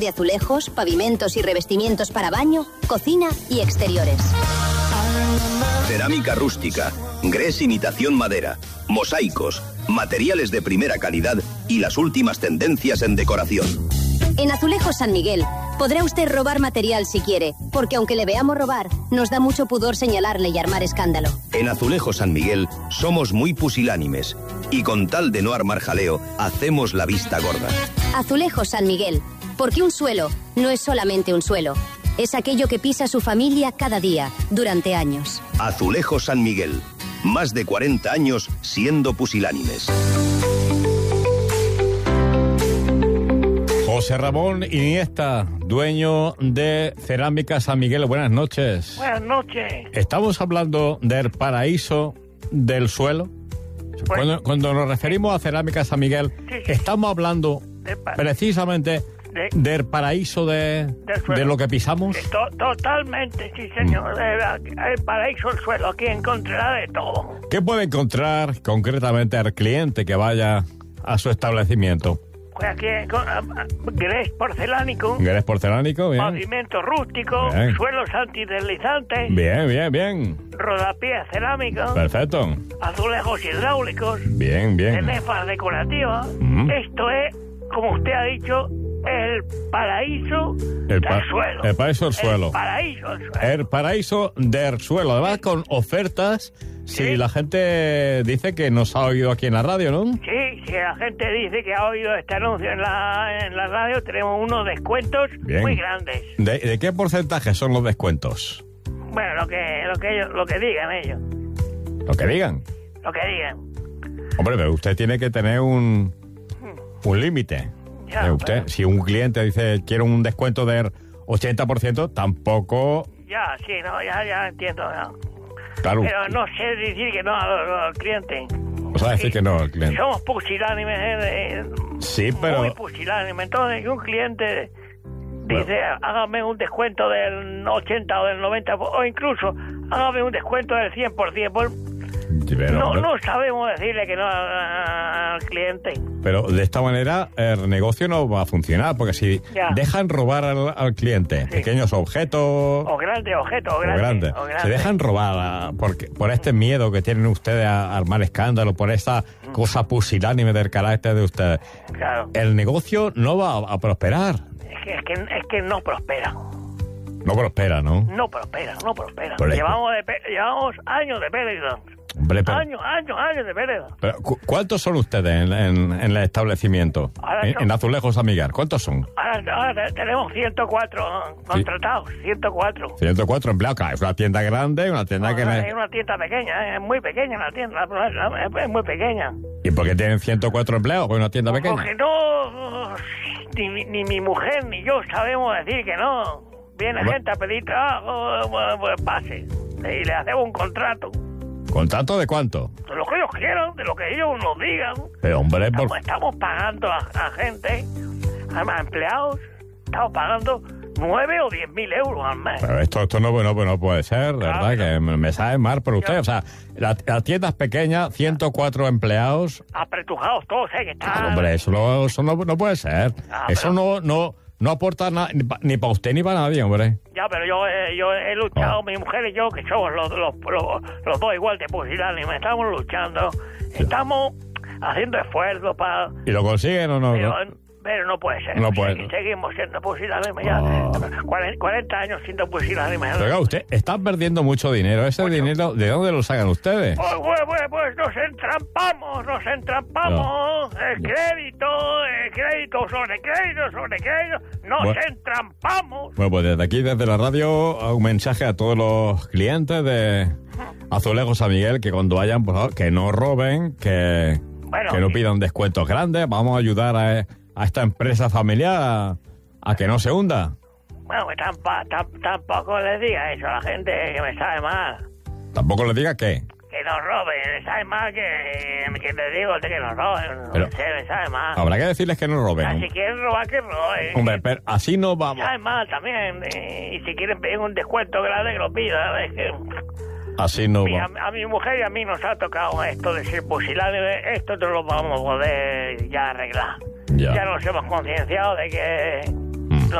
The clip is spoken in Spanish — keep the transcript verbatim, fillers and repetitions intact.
De azulejos, pavimentos y revestimientos para baño, cocina y exteriores. Cerámica rústica, grés imitación madera, mosaicos, materiales de primera calidad y las últimas tendencias en decoración. En Azulejos San Miguel podrá usted robar material si quiere, porque aunque le veamos robar, nos da mucho pudor señalarle y armar escándalo. En Azulejos San Miguel somos muy pusilánimes y con tal de no armar jaleo, hacemos la vista gorda. Azulejos San Miguel, porque un suelo no es solamente un suelo, es aquello que pisa su familia cada día, durante años. Azulejos San Miguel, más de cuarenta años siendo pusilánimes. José Ramón Iniesta, dueño de Cerámica San Miguel. Buenas noches. Buenas noches. Estamos hablando del paraíso del suelo. Pues, cuando, cuando nos referimos a Cerámica San Miguel, sí, sí, estamos hablando pa- precisamente de, del paraíso de, de lo que pisamos. To- totalmente, sí, señor. Mm. El, el paraíso del suelo. Aquí encontrará de todo. ¿Qué puede encontrar concretamente al cliente que vaya a su establecimiento? Pues aquí grés porcelánico. Grés porcelánico, bien. Pavimento rústico, bien. Suelos antideslizantes. Bien, bien, bien. Rodapiés cerámicos. Perfecto. Azulejos hidráulicos. Bien, bien. Tenefas decorativas. Mm. Esto es, como usted ha dicho, el paraíso el pa- del suelo. El paraíso del suelo. El paraíso del suelo. El paraíso del suelo. Además, sí, con ofertas. Si sí, la gente dice que nos ha oído aquí en la radio, ¿no? Sí, si la gente dice que ha oído este anuncio en la, en la radio, tenemos unos descuentos bien. Muy grandes. ¿De, ¿De qué porcentaje son los descuentos? Bueno, lo que, lo que ellos, lo que digan ellos. ¿Lo que digan? Lo que digan. Hombre, pero usted tiene que tener un, un límite. Ya, eh, usted, pero... si un cliente dice quiero un descuento del ochenta por ciento, tampoco... Ya, sí, no, ya, ya entiendo, ya. Claro. Pero no sé decir que no al cliente. O sea, decir que no al cliente. Somos pusilánimes, eh, sí, pero... muy pusilánimes. Entonces, un cliente dice, bueno, hágame un descuento del ochenta o del noventa, o incluso hágame un descuento del cien por ciento. Por... Pero, no, no sabemos decirle que no al cliente. Pero de esta manera el negocio no va a funcionar, porque si ya. dejan robar al, al cliente sí. pequeños objetos... O grandes objetos, o grandes. Grande, o grandes. Se dejan robar porque, por este miedo que tienen ustedes a armar escándalo, por esta mm. cosa pusilánime del carácter de ustedes. Claro. El negocio no va a, a prosperar. Es que, es, que, es que no prospera. No prospera, ¿no? No prospera, no prospera. Llevamos, de, llevamos años de pérdida. Hombre, pero, años, años, años de pérdida. Pero, ¿cu- ¿Cuántos son ustedes en, en, en el establecimiento? En, son, en Azulejos San Miguel, ¿cuántos son? Ahora, ahora tenemos ciento cuatro contratados, sí. ciento cuatro. ciento cuatro empleados, claro, es una tienda grande, una tienda no, que... No, me... es una tienda pequeña, es muy pequeña la tienda, es muy pequeña. ¿Y por qué tienen ciento cuatro empleados? ¿Porque es una tienda pequeña? Porque no, ni, ni mi mujer ni yo sabemos decir que no. Viene ¿Cómo? gente a pedir trabajo, pues, pues pase, y le hacemos un contrato. ¿Contrato de cuánto? De lo que ellos quieran, de lo que ellos nos digan. Pero hombre, estamos, por... estamos pagando a, a gente, a empleados, estamos pagando nueve o diez mil euros al mes. Pero esto, esto no, no, no puede ser, claro, ¿verdad? No. Que me sabe mal por usted. O sea, la, la tienda es pequeña, ciento cuatro empleados. Apretujados todos, ¿eh? Que están... Hombre, eso, no, eso no, no puede ser. Ah, eso pero... no... no No aporta nada, ni, ni para usted ni para nadie, hombre. Ya, pero yo, eh, yo he luchado, oh. mi mujer y yo, que somos los, los, los, los dos igual de pusilánimes, estamos luchando, sí. estamos haciendo esfuerzos para... ¿Y lo consiguen o no? Pero, no? Pero no puede ser. No puede. Seguimos siendo pusilánimes ya. Oh. cuarenta años siendo pusilánimes. Pero usted está perdiendo mucho dinero. ¿Ese mucho. dinero de dónde lo sacan ustedes? Pues, pues, pues, pues nos entrampamos, nos entrampamos. No. El crédito, el crédito sobre crédito, sobre crédito. Nos bueno. entrampamos. Bueno, pues desde aquí, desde la radio, un mensaje a todos los clientes de Azulejos San Miguel, que cuando vayan, por favor, que no roben, que, bueno, que no pidan descuentos grandes. Vamos a ayudar a... a esta empresa familiar a, a que no se hunda. Bueno, pues tampoco, tampoco le diga eso a la gente, que me sabe mal. ¿Tampoco le diga qué? Que no roben, me sabe mal que, que te digo de que no roben. Pero no sé, me sabe mal. Habrá que decirles que no roben. Ah, si quieren robar, que roben. Hombre, pero así no vamos. Me sabe mal también. Y, y si quieren pedir un descuento grande, que lo pidan. Es que... Así no va. A, a mi mujer y a mí nos ha tocado esto de ser pusilánime. Esto no lo vamos a poder ya arreglar. Ya, ya nos hemos concienciado de que